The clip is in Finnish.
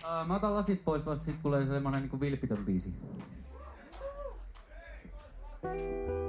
Mä otan lasit pois, vasta sit tulee semmonen niinku vilpitön biisi.